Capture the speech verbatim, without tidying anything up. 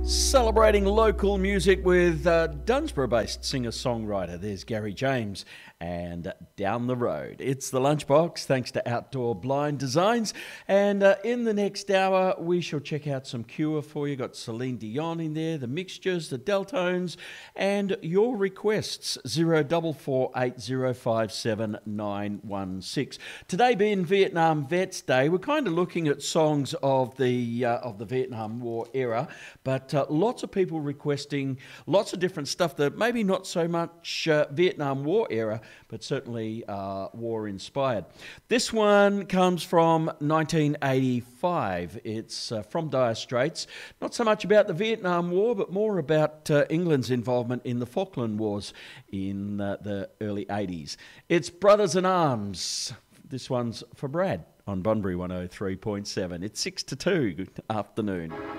Celebrating local music with uh, Dunsborough-based singer-songwriter. There's Gary James and Down the Road. It's the Lunchbox, thanks to Outdoor Blind Designs. And uh, in the next hour, we shall check out some Cure for you. Got Celine Dion in there, the Mixtures, the Deltones, and your requests. zero four four eight zero five seven nine one six. Today being Vietnam Vets Day, we're kind of looking at songs of the uh, of the Vietnam War era, but uh, lots of people requesting lots of different stuff that maybe not so much uh, Vietnam War era, but certainly uh, war-inspired. This one comes from nineteen eighty-five. It's uh, from Dire Straits. Not so much about the Vietnam War, but more about uh, England's involvement in the Falkland Wars in uh, the early eighties. It's Brothers in Arms. This one's for Brad on Bunbury one oh three point seven. It's six to two. Good afternoon.